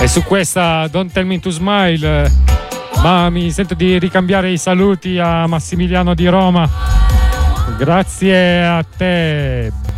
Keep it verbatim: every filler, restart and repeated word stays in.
su questa Don't Tell Me to Smile, ma mi sento di ricambiare i saluti a Massimiliano di Roma. Grazie a te.